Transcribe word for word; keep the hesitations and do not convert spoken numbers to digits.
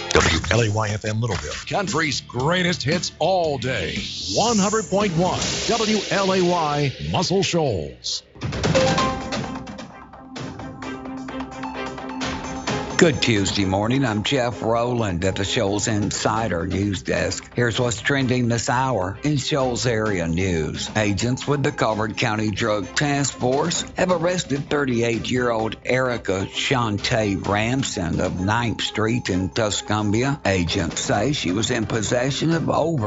W L A Y F M Littleville, country's greatest hits all day. one hundred point one W L A Y Muscle Shoals. Good Tuesday morning. I'm Jeff Rowland at the Shoals Insider News Desk. Here's what's trending this hour in Shoals area news. Agents with the Colbert County Drug Task Force have arrested thirty-eight-year-old Erica Shantae Ramson of ninth Street in Tuscumbia. Agents say she was in possession of over